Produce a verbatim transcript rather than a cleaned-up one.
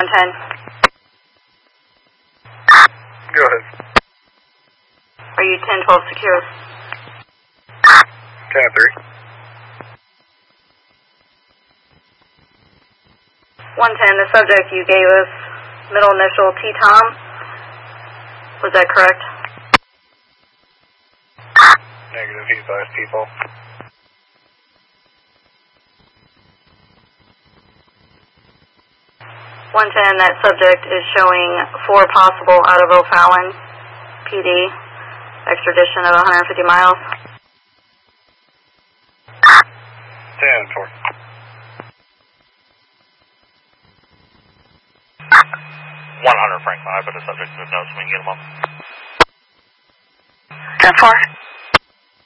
ten. Go ahead. Are you ten twelve secure? ten three. one ten, the subject you gave us, middle initial T-Tom. Was that correct? Negative, he's five people. one ten, that subject is showing four possible out of O'Fallon, P D, extradition of one hundred fifty miles. ten four. one hundred Frank five, but the subject moved out so we can get him up. ten four.